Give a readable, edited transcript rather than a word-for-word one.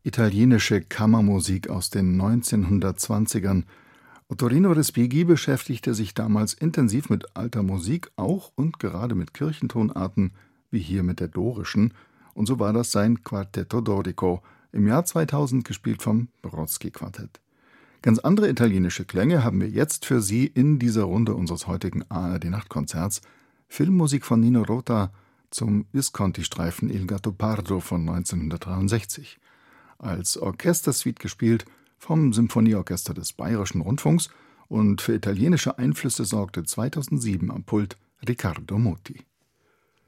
italienische Kammermusik aus den 1920ern. Ottorino Respighi beschäftigte sich damals intensiv mit alter Musik, auch und gerade mit Kirchentonarten, wie hier mit der dorischen, und so war das sein Quartetto Dorico, im Jahr 2000 gespielt vom Brodsky-Quartett. Ganz andere italienische Klänge haben wir jetzt für Sie in dieser Runde unseres heutigen ARD-Nachtkonzerts. Filmmusik von Nino Rota zum Visconti-Streifen Il Gattopardo von 1963. Als Orchestersuite gespielt vom Symphonieorchester des Bayerischen Rundfunks, und für italienische Einflüsse sorgte 2007 am Pult Riccardo Muti.